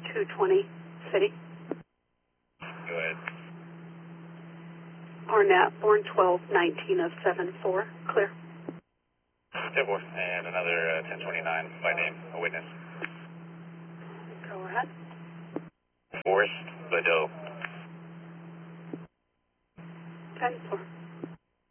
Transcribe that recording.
220 City. Go ahead. Arnett, born 12/19 of 7/4. Clear. 10-4. And another 1029 by name, a witness. Go ahead. Forrest Badeau. 10-4.